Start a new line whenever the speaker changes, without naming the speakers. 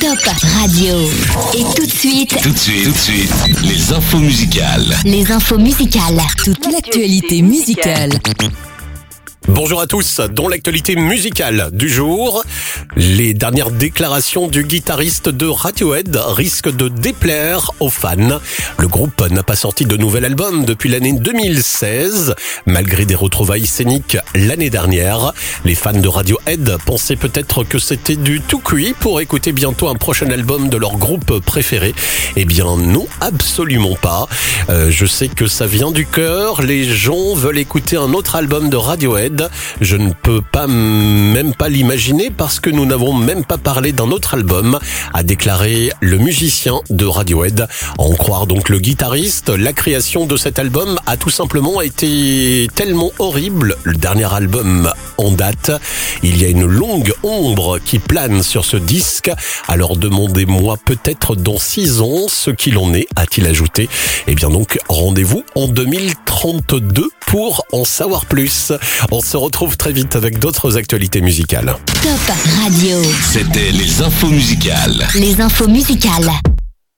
Top Radio. Et tout de suite,
les infos musicales.
Les infos musicales. Toute l'actualité musicale.
Bonjour à tous, dans l'actualité musicale du jour, les dernières déclarations du guitariste de Radiohead risquent de déplaire aux fans. Le groupe n'a pas sorti de nouvel album depuis l'année 2016, malgré des retrouvailles scéniques l'année dernière. Les fans de Radiohead pensaient peut-être que c'était du tout cuit pour écouter bientôt un prochain album de leur groupe préféré. Eh bien non, absolument pas. Je sais que ça vient du cœur, les gens veulent écouter un autre album de Radiohead. Je ne peux même pas l'imaginer parce que nous n'avons même pas parlé d'un autre album, a déclaré le musicien de Radiohead. À en croire donc le guitariste, la création de cet album a tout simplement été tellement horrible. Le dernier album en date, il y a une longue ombre qui plane sur ce disque. Alors demandez-moi peut-être dans 6 ans ce qu'il en est, a-t-il ajouté. Eh bien donc rendez-vous en 2032 pour en savoir plus. On se retrouve très vite avec d'autres actualités musicales.
Top Radio.
C'était les infos musicales.
Les infos musicales.